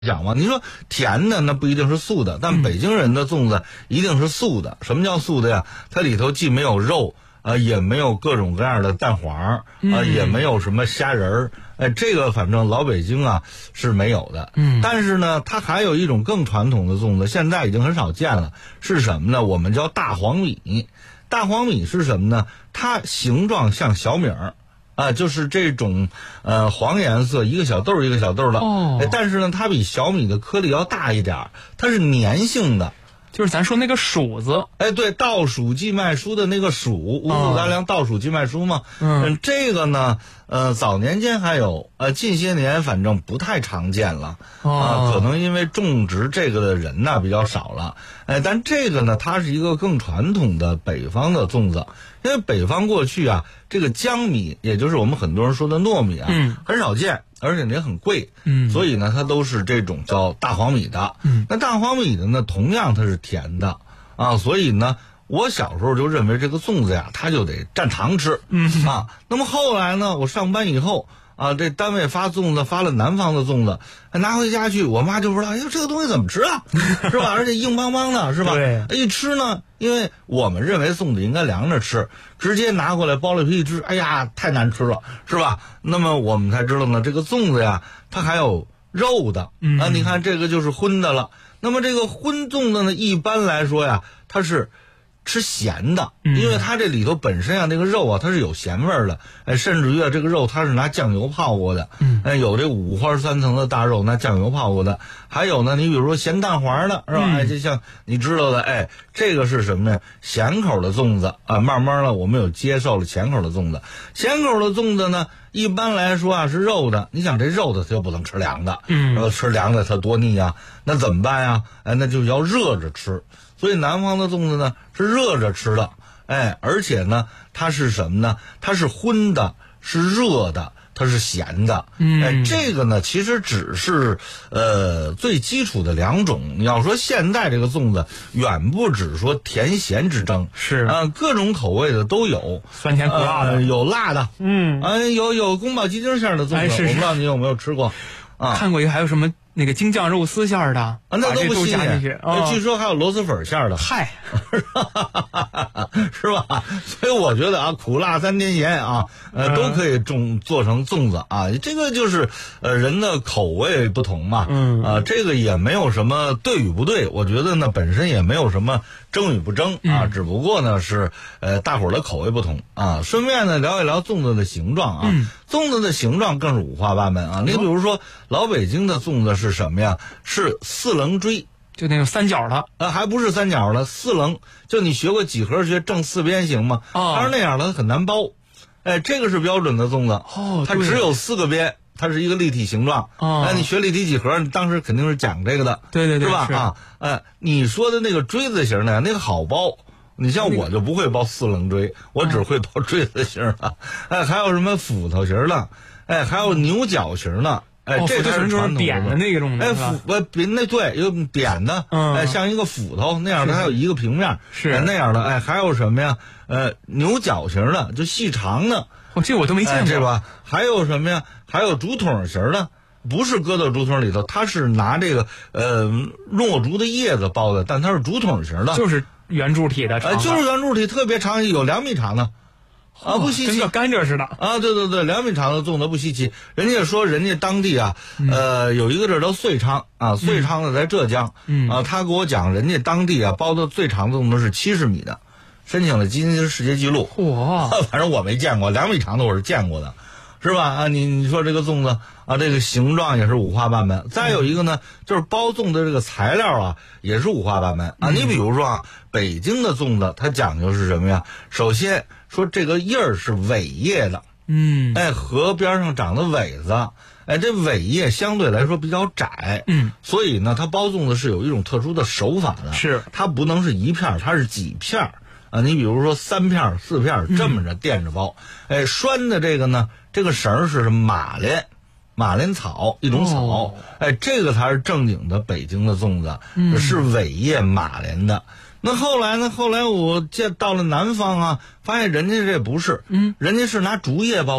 讲嘛，你说甜的那不一定是素的，但北京人的粽子一定是素的。什么叫素的呀？它里头既没有肉也没有各种各样的蛋黄也没有什么虾仁儿，这个反正老北京啊是没有的。但是呢，它还有一种更传统的粽子，现在已经很少见了，是什么呢？我们叫大黄米。大黄米是什么呢？它形状像小米儿。就是这种黄颜色，一个小豆一个小豆的。但是呢，它比小米的颗粒要大一点，它是粘性的。 就是咱说那个黍子， 对，稻黍寄麦书的那个黍，五谷杂粮稻黍寄麦书嘛。这个呢，早年间还有，近些年反正不太常见了。可能因为种植这个的人呢比较少了。但这个呢，它是一个更传统的北方的粽子，因为北方过去啊，这个江米，也就是我们很多人说的糯米啊，很少见。而且也很贵，所以呢，它都是这种叫大黄米的。那大黄米的呢，同样它是甜的所以呢，我小时候就认为这个粽子呀，它就得蘸糖吃那么后来呢，我上班以后这单位发粽子，发了南方的粽子，拿回家去，我妈就不知道，这个东西怎么吃啊，是吧？而且硬邦邦的，是吧？ 对， 一吃呢，因为我们认为粽子应该凉着吃，直接拿过来剥了皮一吃，太难吃了，是吧？那么我们才知道呢，这个粽子呀，它还有肉的你看这个就是荤的了。那么这个荤粽子呢，一般来说呀，它是吃咸的，因为它这里头本身那个肉它是有咸味儿的，甚至于这个肉它是拿酱油泡过的，有这五花三层的大肉拿酱油泡过的，还有呢，你比如说咸蛋黄的，是吧？就像你知道的，这个是什么呢？咸口的粽子慢慢的我们有接受了咸口的粽子。咸口的粽子呢，一般来说是肉的，你想这肉的它就不能吃凉的，吃凉的它多腻啊，那怎么办呀？那就要热着吃。所以南方的粽子呢是热着吃的，而且呢它是什么呢？它是荤的，是热的，它是咸的。这个呢其实只是最基础的两种。你要说现在这个粽子远不止说甜咸之争， 是各种口味的都有， 酸甜苦辣的， 有辣的，有宫保鸡丁馅的粽子，我不知道你有没有吃过看过一个，还有什么那个京酱肉丝馅的那都不新鲜。据说还有螺蛳粉馅的， 嗨， 是吧？所以我觉得苦辣3甜咸都可以做成粽子这个就是人的口味不同嘛。这个也没有什么对与不对，我觉得呢本身也没有什么争与不争只不过呢是大伙儿的口味不同顺便呢聊一聊粽子的形状粽子的形状更是五花八门你比如说老北京的粽子是什么呀？是4棱锥， 就那种三角的还不是三角的，4棱，就你学过几何学正4边形吗？它是那样的，它很难包。这个是标准的粽子它只有4个边，它是一个立体形状你学立体几何，你当时肯定是讲这个的， 对， 是吧？你说的那个锥子形的那个好包。你像我就不会包4棱锥，我只会包锥子形的。还有什么斧头形的，还有牛角形的。 这才是传统的扁的那种的。 对，有扁的，像一个斧头那样的，还有一个平面， 是那样的。还有什么呀？牛角形的，就细长的。 这我都没见过， 是吧？还有什么呀？还有竹筒形的，不是搁到竹筒里头，它是拿这个糯竹的叶子包的，但它是竹筒型的， 就是圆柱体的， 就是圆柱体，特别长，有2米长的。不稀奇， 跟个甘蔗似的对2米长的粽子不稀奇。人家说人家当地有一个地儿叫遂昌遂昌的在浙江他给我讲人家当地包的最长的粽子是70米的，申请了吉尼斯世界纪录。反正我没见过2米长的，我是见过的，是吧？你说这个粽子这个形状也是五花八门。再有一个呢，就是包粽的这个材料也是五花八门你比如说北京的粽子它讲究是什么呀？首先说这个叶儿是苇叶的，河边上长的苇子，这苇叶相对来说比较窄，所以呢，它包粽子是有一种特殊的手法的， 是它不能是一片，它是几片你比如说3片、4片这么着垫着包，拴的这个呢，这个绳是马莲草一种草，这个才是正经的北京的粽子，是苇叶马莲的。那后来呢？后来我到了南方发现人家这不是，人家是拿竹叶包的。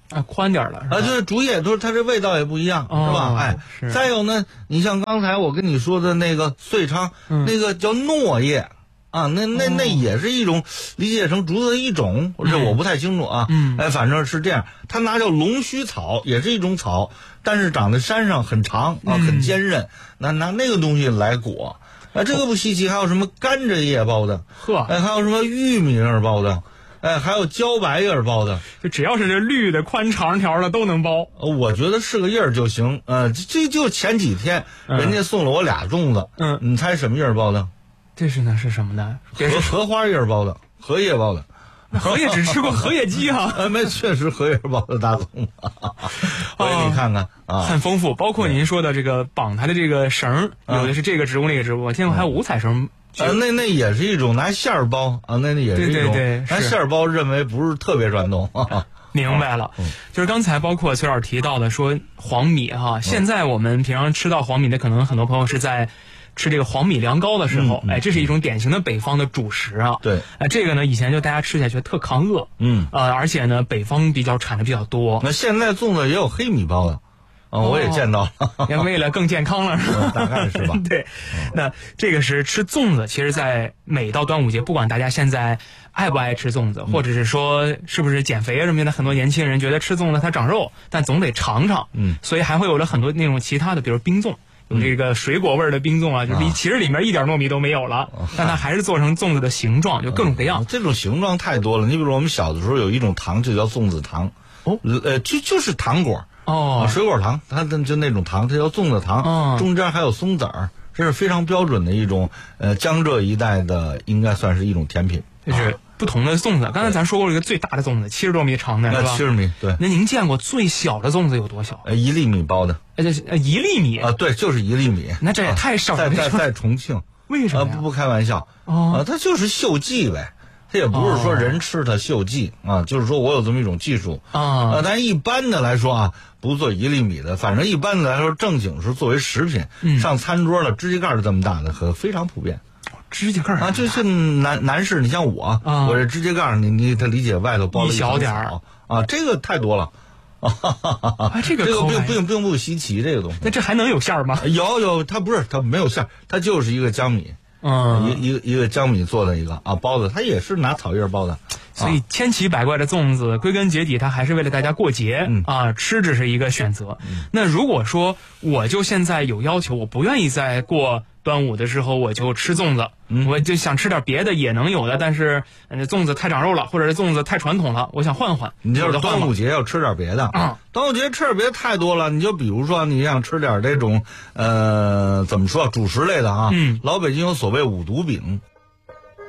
宽点了啊，就是竹叶都是它这味道也不一样，是吧？哎，再有呢，你像刚才我跟你说的那个遂昌，那个叫糯叶。啊，那也是一种理解成竹子的一种，这我不太清楚啊。哎，反正是这样。它拿叫龙须草，也是一种草，但是长在山上很长啊，很坚韧。拿那个东西来裹，这个不稀奇。还有什么甘蔗叶包的，哎，还有什么玉米叶包的，哎，还有茭白叶包的， 就只要是这绿的、宽长条的都能包。 我觉得是个叶儿就行。这就前几天人家送了我俩粽子，你猜什么叶儿包的？ 这是什么呢？ 荷花叶包的，荷叶包的。 荷叶只吃过荷叶鸡哈， 没，确实荷叶包的大粽子。所以你看看啊， 很丰富。包括您说的这个绑它的这个绳，有的是这个植物那个植物，我见过还有五彩绳。 那也是一种拿馅儿包啊，那也是一种拿馅儿包，认为不是特别传统。 明白了，就是刚才包括崔老师提到的说黄米哈，现在我们平常吃到黄米的，可能很多朋友是在吃这个黄米凉糕的时候，哎，这是一种典型的北方的主食啊。 对， 这个呢，以前就大家吃起来觉得特抗饿，而且呢，北方产的比较多。 那现在粽子也有黑米包的，我也见到了， 也为了更健康了，是吧？ 大概是吧。 对，那这个是吃粽子，其实，在每到端午节，不管大家现在爱不爱吃粽子，或者是说是不是减肥啊什么的，很多年轻人觉得吃粽子它长肉，但总得尝尝，所以还会有了很多那种其他的，比如冰粽。有这个水果味的冰粽啊，就是其实里面一点糯米都没有了，但它还是做成粽子的形状，就各种各样。 这种形状太多了。你比如我们小的时候有一种糖就叫粽子糖，就是糖果水果糖，它就那种糖，它叫粽子糖，中间还有松子儿，这是非常标准的一种江浙一带的，应该算是一种甜品。 就是不同的粽子，刚才咱说过一个最大的粽子70多米长的，是吧？ 70米，对。 那您见过最小的粽子有多小 ？1厘米包的。 1厘米啊？对，就是1厘米。 那这也太少了。 在重庆。 为什么？ 不开玩笑它就是秀技呗。它也不是说人吃它秀技就是说我有这么一种技术但一般的来说啊，不做1厘米的，反正一般的来说，正经是作为食品上餐桌的，指甲盖这么大的，非常普遍。 指甲盖就是男士，你像我，我这指甲盖你他理解外头包了一小点儿这个太多了这个并不稀奇，这个东西。 那这还能有馅儿吗？ 有，它没有馅儿，它就是一个江米，一个江米做的一个包子，它也是拿草叶包的。 所以千奇百怪的粽子，归根结底它还是为了大家过节吃只是一个选择。那如果说我就现在有要求，我不愿意再过端午的时候我就吃粽子，我就想吃点别的也能有的，但是粽子太长肉了，或者是粽子太传统了，我想换换。 你就是端午节要吃点别的端午节吃点别的太多了，你就比如说你想吃点这种怎么说主食类的老北京有所谓五毒饼